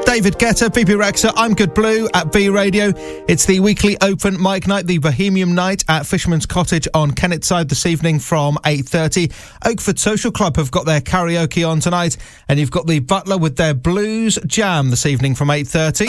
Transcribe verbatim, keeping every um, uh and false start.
David Guetta, B B Rexa, I'm Good Blue at B Radio. It's the weekly open mic night, the Bohemian Night at Fisherman's Cottage on Kennetside this evening from eight thirty. Oakford Social Club have got their karaoke on tonight, and you've got the Butler with their Blues Jam this evening from eight thirty.